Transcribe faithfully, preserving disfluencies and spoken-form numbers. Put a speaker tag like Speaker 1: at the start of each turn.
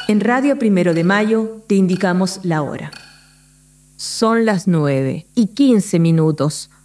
Speaker 1: En Radio Primero de Mayo te indicamos la hora. Son las nueve y quince minutos.